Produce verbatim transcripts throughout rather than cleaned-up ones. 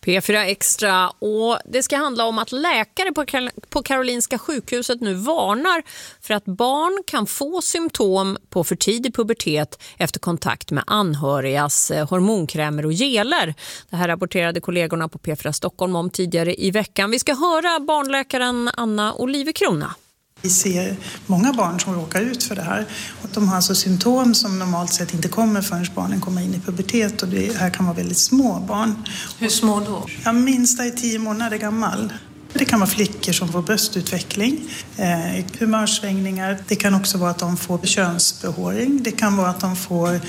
P fyra Extra, och det ska handla om att läkare på, på Karolinska sjukhuset nu varnar för att barn kan få symptom på för tidig pubertet efter kontakt med anhörigas hormonkrämer och geler. Det här rapporterade kollegorna på P fyra Stockholm om tidigare i veckan. Vi ska höra barnläkaren Anna Olivekrona. Vi ser många barn som råkar ut för det här. Och de har alltså symptom som normalt sett inte kommer förrän barnen kommer in i pubertet. Och det här kan vara väldigt små barn. Hur små då? Ja, minsta är tio månader gammal. Det kan vara flickor som får bröstutveckling, eh, humörsvängningar. Det kan också vara att de får könsbehåring. Det kan vara att de får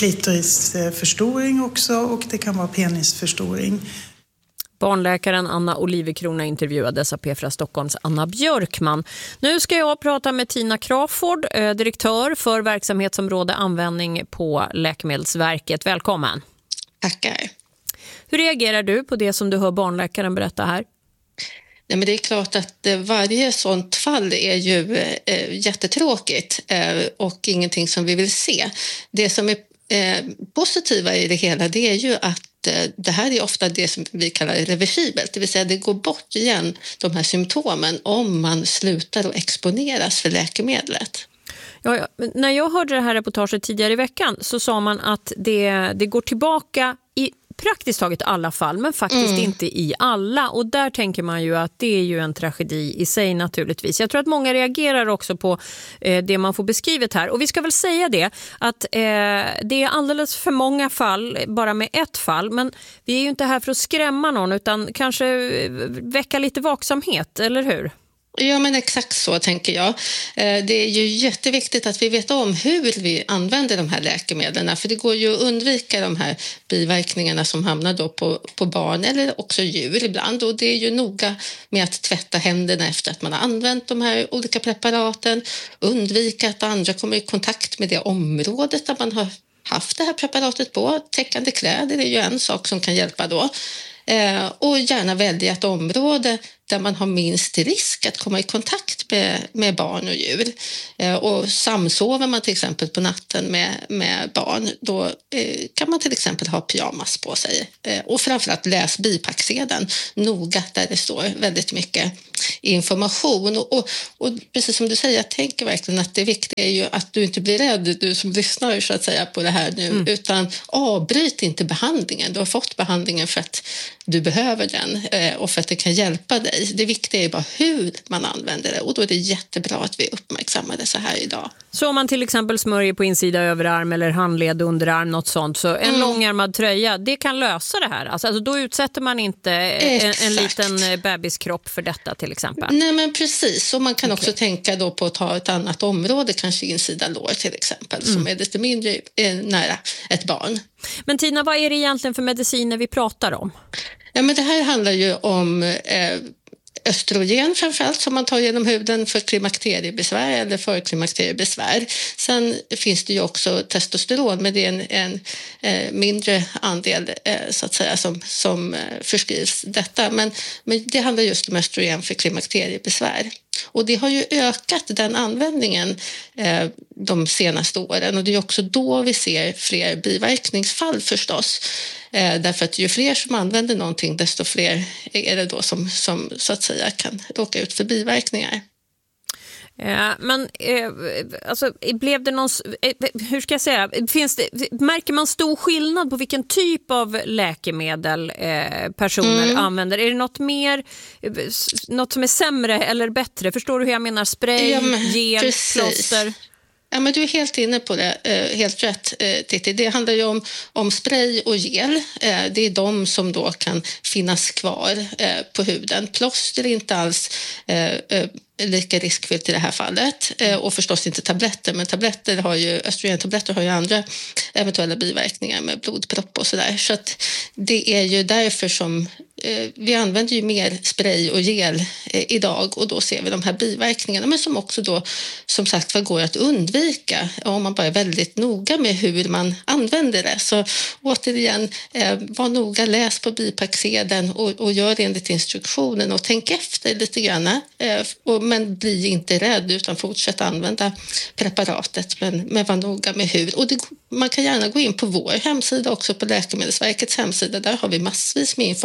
klitorisförstoring också, och det kan vara penisförstoring. Barnläkaren Anna Olivekrona intervjuades av P fyra Stockholms Anna Björkman. Nu ska jag prata med Tina Crawford, direktör för verksamhetsområde användning på Läkemedelsverket. Välkommen. Tackar. Hur reagerar du på det som du hör barnläkaren berätta här? Nej, men det är klart att varje sånt fall är ju eh, jättetråkigt eh, och ingenting som vi vill se. Det som är eh, positiva i det hela, det är ju att det här är ofta det som vi kallar reversibelt, det vill säga det går bort igen, de här symptomen, om man slutar att exponeras för läkemedlet. Ja, ja. När jag hörde det här reportaget tidigare i veckan så sa man att det, det går tillbaka i praktiskt taget alla fall, men faktiskt mm. inte i alla. Och där tänker man ju att det är ju en tragedi i sig naturligtvis. Jag tror att många reagerar också på eh, det man får beskrivet här. Och vi ska väl säga det, att eh, det är alldeles för många fall, bara med ett fall. Men vi är ju inte här för att skrämma någon, utan kanske väcka lite vaksamhet, eller hur? Ja, men exakt så tänker jag. Det är ju jätteviktigt att vi vet om hur vi använder de här läkemedlen, för det går ju att undvika de här biverkningarna som hamnar då på, på barn eller också djur ibland, och det är ju noga med att tvätta händerna efter att man har använt de här olika preparaten, undvika att andra kommer i kontakt med det området där man har haft det här preparatet på. Täckande kläder är ju en sak som kan hjälpa då. Eh, och gärna välja ett område där man har minst risk att komma i kontakt med, med barn och djur. Eh, och samsover man till exempel på natten med, med barn, då eh, kan man till exempel ha pyjamas på sig. Eh, och framförallt läs bipacksedeln noga, där det står väldigt mycket information. Och, och, och precis som du säger, jag tänker verkligen att det viktiga är ju att du inte blir rädd, du som lyssnar så att säga på det här nu, mm. utan avbryt inte behandlingen. Du har fått behandlingen för att du behöver den eh, och för att det kan hjälpa dig. Det viktiga är bara hur man använder det, och då är det jättebra att vi uppmärksammar det så här idag. Så om man till exempel smörjer på insida överarm eller handled, underarm, något sånt, så en mm. långärmad tröja, det kan lösa det här. Alltså, alltså då utsätter man inte en, en liten bebiskropp för detta till exempel. Nej, men precis. Och man kan okay. också tänka då på att ta ett annat område, kanske insida lår till exempel, mm. som är lite mindre eh, nära ett barn. Men Tina, vad är det egentligen för mediciner vi pratar om? Ja, men det här handlar ju om eh, östrogen framförallt, som man tar genom huden för klimakteriebesvär eller för klimakteriebesvär. Sen finns det ju också testosteron, men det är en, en eh, mindre andel eh, så att säga som, som eh, förskrivs detta. Men, men det handlar just om östrogen för klimakteriebesvär. Och det har ju ökat den användningen eh, de senaste åren, och det är också då vi ser fler biverkningsfall förstås. Eh, därför att ju fler som använder någonting, desto fler är det då som, som så att säga kan råka ut för biverkningar. Ja, men eh, alltså, blev det någon, eh, hur ska jag säga, finns det, märker man stor skillnad på vilken typ av läkemedel eh, personer mm. använder? Är det något mer, något som är sämre eller bättre? Förstår du hur jag menar? Spray, ja, gel, precis. Plåster? Ja, men du är helt inne på det, helt rätt Titti. Det handlar ju om, om spray och gel. Det är de som då kan finnas kvar på huden. Plåster är inte alls lika riskfyllt i det här fallet, och förstås inte tabletter, men tabletter har ju, östrogentabletter har ju andra eventuella biverkningar med blodpropp och sådär, så att det är ju därför som eh, vi använder ju mer spray och gel eh, idag, och då ser vi de här biverkningarna, men som också då som sagt vad går att undvika om man bara är väldigt noga med hur man använder det. Så återigen, eh, var noga, läs på bipacksedeln och, och gör det enligt instruktionen, och tänk efter lite grann, eh, och men bli inte rädd, utan fortsätt använda preparatet, men, men var noga med hur. Och det, man kan gärna gå in på vår hemsida också, på Läkemedelsverkets hemsida. Där har vi massvis med information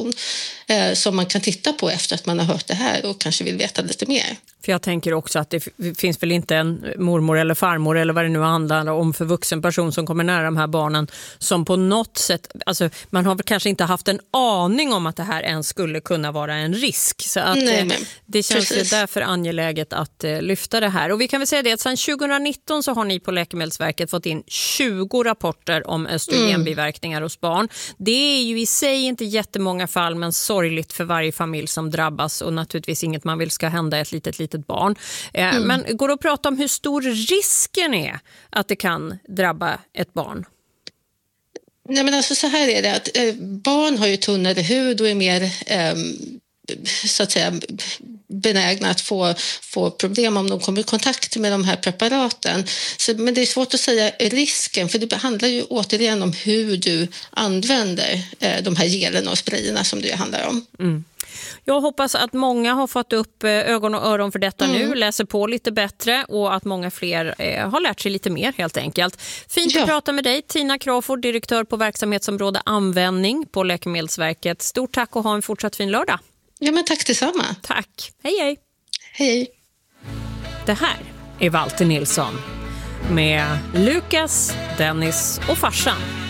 information eh, som man kan titta på efter att man har hört det här och kanske vill veta lite mer. För jag tänker också att det finns väl inte en mormor eller farmor eller vad det nu handlar om för vuxen person som kommer nära de här barnen som på något sätt, alltså man har väl kanske inte haft en aning om att det här ens skulle kunna vara en risk. Så att Nej, eh, men, det känns precis. därför angeläget att eh, lyfta det här. Och vi kan väl säga det att sedan tjugonitton så har ni på Läkemedelsverket fått in tjugo rapporter om östrogenbiverkningar mm. hos barn. Det är ju i sig inte jättemånga fall men sorgligt för varje familj som drabbas och naturligtvis inget man vill ska hända ett litet litet barn. Mm. Men går det att prata om hur stor risken är att det kan drabba ett barn? Nej, men alltså så här är det att eh, barn har ju tunnare hud och är mer eh, så att säga benägna att få, få problem om de kommer i kontakt med de här preparaten. Så, men det är svårt att säga risken, för det handlar ju återigen om hur du använder eh, de här gelerna och sprayerna som det handlar om. Mm. Jag hoppas att många har fått upp ögon och öron för detta mm. nu, läser på lite bättre och att många fler eh, har lärt sig lite mer helt enkelt. Fint ja. att prata med dig, Tina Crawford, direktör på verksamhetsområde användning på Läkemedelsverket. Stort tack och ha en fortsatt fin lördag. Ja, men tack detsamma. Tack. Hej hej. Hej. Det här är Walter Nilsson med Lukas, Dennis och farsan.